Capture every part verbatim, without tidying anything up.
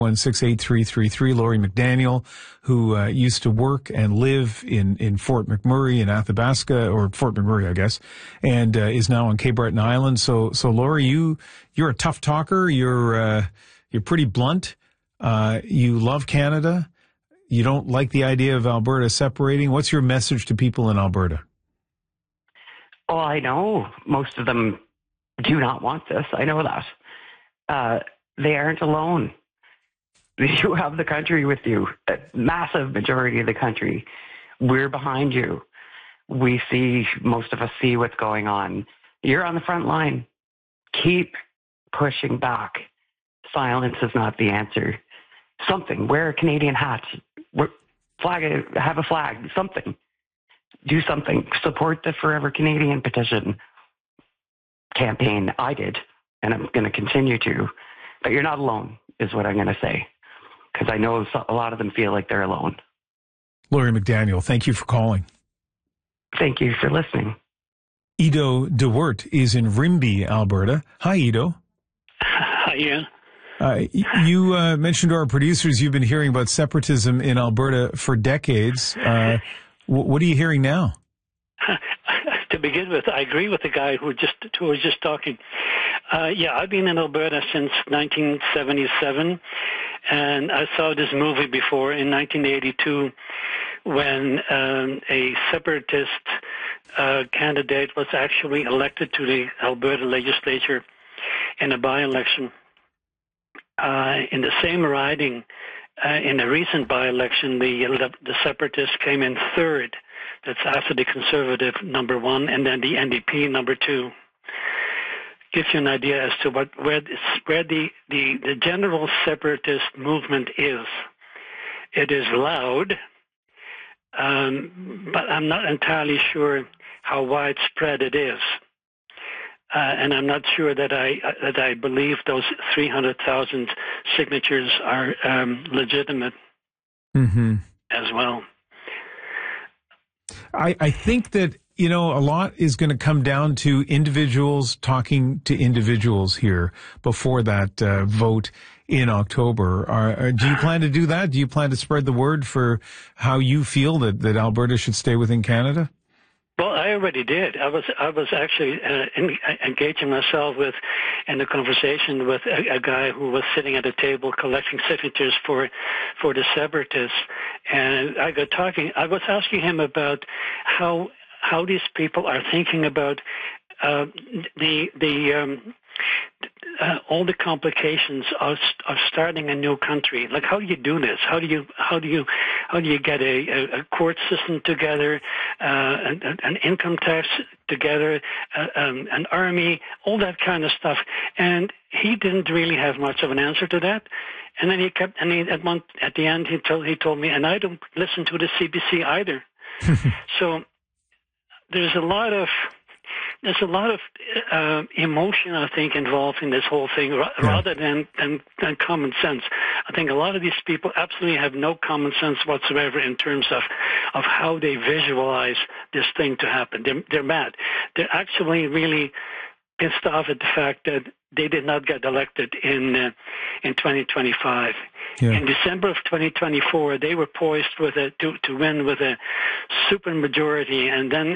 one six eight three three three. Laurie McDaniel, who uh, used to work and live in, in Fort McMurray in Athabasca, or Fort McMurray, I guess, and uh, is now on Cape Breton Island. So, so Laurie, you you're a tough talker. You're uh, you're pretty blunt. Uh, you love Canada. You don't like the idea of Alberta separating. What's your message to people in Alberta? Oh, I know most of them do not want this. I know that. Uh, they aren't alone. You have the country with you, a massive majority of the country. We're behind you. We see, most of us see what's going on. You're on the front line. Keep pushing back. Silence is not the answer. Something. Wear a Canadian hat. Flag. Have a flag. Something. Do something. Support the Forever Canadian petition campaign. I did, and I'm going to continue to. But you're not alone, is what I'm going to say. Because I know a lot of them feel like they're alone. Laurie McDaniel, thank you for calling. Thank you for listening. Ido DeWert is in Rimbey, Alberta. Hi, Ido. Hi, Ian. Uh, you uh, mentioned to our producers you've been hearing about separatism in Alberta for decades. Uh, w- what are you hearing now? To begin with, I agree with the guy who just who was just talking. Uh, yeah, I've been in Alberta since nineteen seventy-seven, and I saw this movie before in nineteen eighty-two when um, a separatist uh, candidate was actually elected to the Alberta legislature in a by-election. Uh, in the same riding, uh, in a recent by-election, the, the separatists came in third. That's after the Conservative, number one, and then the N D P, number two. Gives you an idea as to what where, this, where the, the, the general separatist movement is. It is loud, um, but I'm not entirely sure how widespread it is. Uh, and I'm not sure that I uh, that I believe those three hundred thousand signatures are um, legitimate mm-hmm. as well. I, I think that, you know, a lot is going to come down to individuals talking to individuals here before that uh, vote in October. Are, are, do you plan to do that? Do you plan to spread the word for how you feel that, that Alberta should stay within Canada? Well, I already did. I was I was actually uh, in, engaging myself with in a conversation with a, a guy who was sitting at a table collecting signatures for for the separatists, and I got talking. I was asking him about how how these people are thinking about uh, the the um, uh, all the complications of of starting a new country. Like, how do you do this? How do you how do you how do you get a, a, a court system together, uh, an, an income tax together, uh, um, an army, all that kind of stuff? And he didn't really have much of an answer to that. And then he kept, and he, at one at the end he told he told me, and I don't listen to the C B C either. So there's a lot of There's a lot of uh, emotion, I think, involved in this whole thing, ra- yeah. rather than, than than common sense. I think a lot of these people absolutely have no common sense whatsoever in terms of, of how they visualize this thing to happen. They're, they're mad. They're actually really pissed off at the fact that they did not get elected in uh, in twenty twenty-five. Yeah. In December of twenty twenty-four, they were poised with a to, to win with a super majority, and then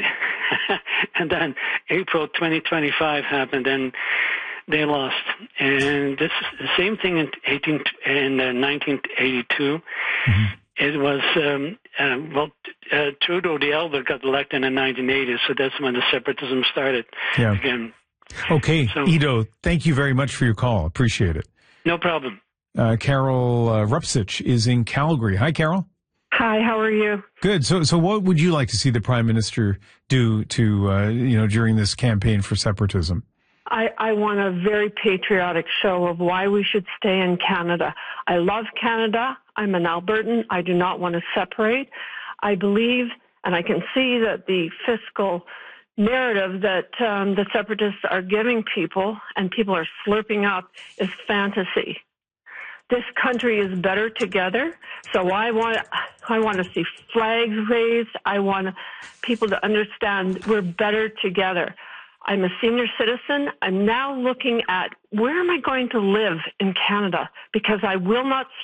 and then April twenty twenty-five happened, and they lost. And this is the same thing in eighteen in uh, nineteen eighty-two. Mm-hmm. It was um, uh, well, uh, Trudeau the elder got elected in nineteen eighty, so that's when the separatism started yeah. again. Okay, so, Ido, thank you very much for your call. Appreciate it. No problem. Uh, Carol uh, Rupsich is in Calgary. Hi, Carol. Hi, how are you? Good. So, so what would you like to see the Prime Minister do to, uh, you know, during this campaign for separatism? I, I want a very patriotic show of why we should stay in Canada. I love Canada. I'm an Albertan. I do not want to separate. I believe, and I can see that the fiscal narrative that um, the separatists are giving people and people are slurping up is fantasy. This country is better together. So I want, I want to see flags raised. I want people to understand we're better together. I'm a senior citizen. I'm now looking at where am I going to live in Canada, because I will not